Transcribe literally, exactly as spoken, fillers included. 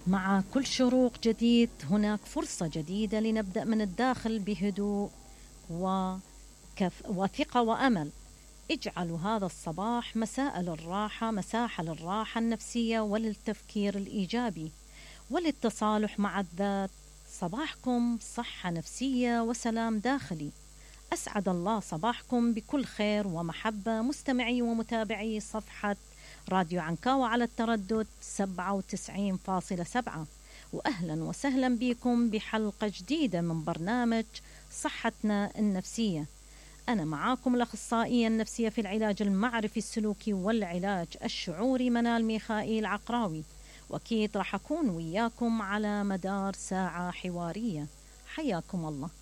مع كل شروق جديد هناك فرصة جديدة لنبدأ من الداخل بهدوء وكف وثقة وأمل. اجعلوا هذا الصباح مساء للراحة، مساحة للراحة النفسية وللتفكير الإيجابي وللتصالح مع الذات. صباحكم صحة نفسية وسلام داخلي. أسعد الله صباحكم بكل خير ومحبة مستمعي ومتابعي صفحة راديو عنكاوة على التردد سبعة وتسعين فاصلة سبعة، وأهلا وسهلا بكم بحلقة جديدة من برنامج صحتنا النفسية. أنا معاكم الأخصائية النفسية في العلاج المعرفي السلوكي والعلاج الشعوري منال ميخائيل عقراوي، وأكيد راح أكون وياكم على مدار ساعة حوارية. حياكم الله.